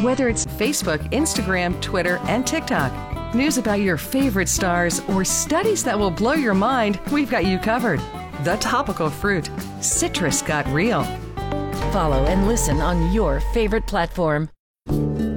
Whether it's Facebook, Instagram, Twitter, and TikTok, news about your favorite stars, or studies that will blow your mind, we've got you covered. The Topical Fruit. Citrus got real. Follow and listen on your favorite platform.